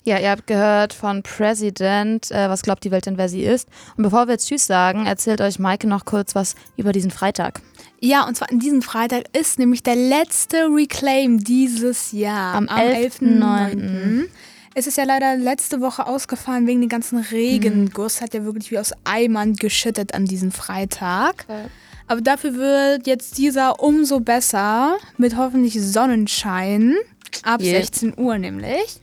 Ja, ihr habt gehört von President, was glaubt die Welt denn, wer sie ist. Und bevor wir jetzt Tschüss sagen, erzählt euch Maike noch kurz was über diesen Freitag. Ja, und zwar an diesem Freitag ist nämlich der letzte Reclaim dieses Jahr. Am 11.9. Es ist ja leider letzte Woche ausgefallen wegen den ganzen Regenguss. Hat ja wirklich wie aus Eimern geschüttet an diesem Freitag. Okay. Aber dafür wird jetzt dieser umso besser mit hoffentlich Sonnenschein. Ab 16 Uhr nämlich.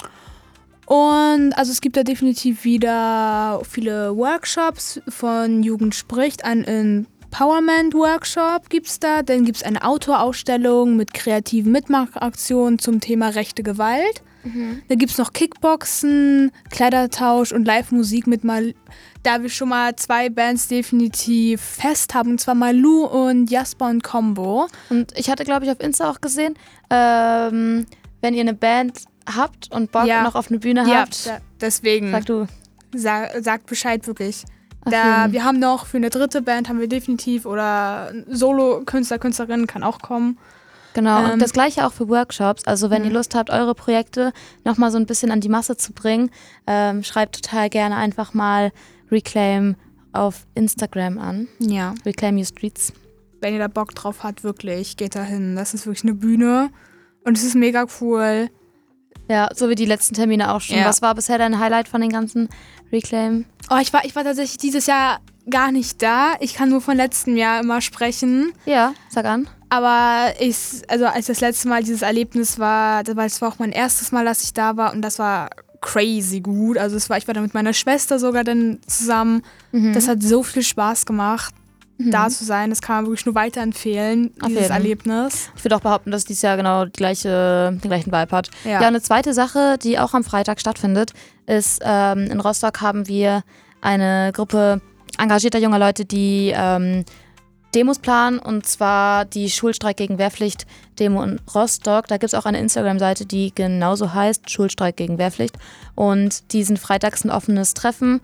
Und also es gibt da definitiv wieder viele Workshops von Jugend spricht. Ein Empowerment-Workshop gibt's da. Dann gibt's eine Outdoor-Ausstellung mit kreativen Mitmachaktionen zum Thema rechte Gewalt. Dann gibt's noch Kickboxen, Kleidertausch und Live-Musik mit da wir schon mal 2 Bands definitiv fest haben. Und zwar Malu und Jasper und Combo. Und ich hatte, glaube ich, auf Insta auch gesehen, wenn ihr eine Band habt und Bock noch auf eine Bühne habt. Ja, deswegen. Sag du. Sagt Bescheid wirklich. Wir haben noch für eine dritte Band haben wir definitiv oder Solo-Künstler, Künstlerinnen kann auch kommen. Genau, und das Gleiche auch für Workshops. Also wenn ihr Lust habt, eure Projekte nochmal so ein bisschen an die Masse zu bringen, schreibt total gerne einfach mal Reclaim auf Instagram an. Ja. Reclaim Your Streets. Wenn ihr da Bock drauf habt, wirklich, geht da hin. Das ist wirklich eine Bühne und es ist mega cool. Ja, so wie die letzten Termine auch schon. Ja. Was war bisher dein Highlight von den ganzen Reclaim? Oh, ich war tatsächlich dieses Jahr gar nicht da. Ich kann nur von letztem Jahr immer sprechen. Ja, sag an. Aber als das letzte Mal dieses Erlebnis war, das war auch mein erstes Mal, dass ich da war und das war crazy gut. Also ich war da mit meiner Schwester sogar dann zusammen. Das hat so viel Spaß gemacht, da zu sein. Das kann man wirklich nur weiterempfehlen, dieses Erlebnis. Ich würde auch behaupten, dass dieses Jahr genau den gleichen Vibe hat. Ja, eine zweite Sache, die auch am Freitag stattfindet, ist, in Rostock haben wir eine Gruppe engagierter junger Leute, die Demos planen, und zwar die Schulstreik gegen Wehrpflicht-Demo in Rostock. Da gibt es auch eine Instagram-Seite, die genauso heißt, Schulstreik gegen Wehrpflicht. Und diesen Freitag ist ein offenes Treffen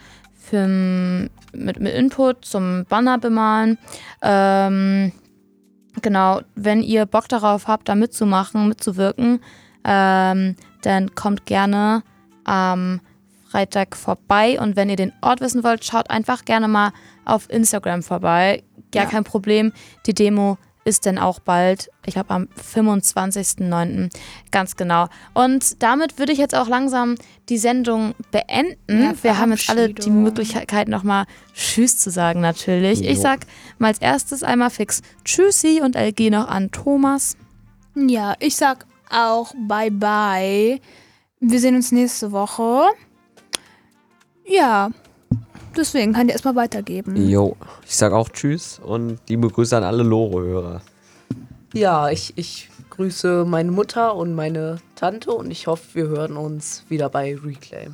mit Input zum Banner bemalen. Genau, wenn ihr Bock darauf habt, da mitzuwirken, dann kommt gerne am Freitag vorbei. Und wenn ihr den Ort wissen wollt, schaut einfach gerne mal auf Instagram vorbei. Gar kein Problem. Die Demo ist dann auch bald, ich glaube am 25.09. Ganz genau. Und damit würde ich jetzt auch langsam die Sendung beenden. Ja, wir haben jetzt alle die Möglichkeit, nochmal Tschüss zu sagen natürlich. Jo. Ich sag mal als erstes einmal fix Tschüssi und LG noch an Thomas. Ja, ich sag auch Bye-bye. Wir sehen uns nächste Woche. Ja, deswegen kann ich erstmal weitergeben. Jo, ich sag auch Tschüss und liebe Grüße an alle Lore-Hörer. Ja, ich grüße meine Mutter und meine Tante und ich hoffe, wir hören uns wieder bei Reclaim.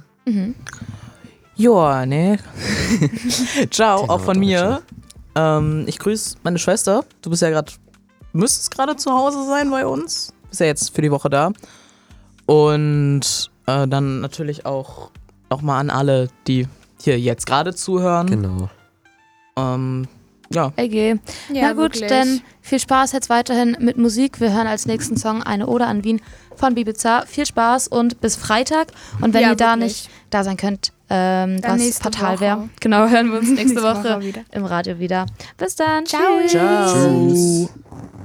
Joa, ne? Ciao, auch von mir. Ich grüße meine Schwester. Du müsstest gerade zu Hause sein bei uns. Bist ja jetzt für die Woche da. Und dann natürlich auch nochmal an alle, die hier jetzt gerade zuhören. Genau. Ja. LG. Ja, gut, wirklich. Dann viel Spaß jetzt weiterhin mit Musik. Wir hören als nächsten Song eine Ode an Wien von Bibiza. Viel Spaß und bis Freitag. Und wenn ihr da nicht da sein könnt, was fatal wäre, genau, hören wir uns nächste Woche im Radio wieder. Bis dann. Ciao. Tschüss. Ciao.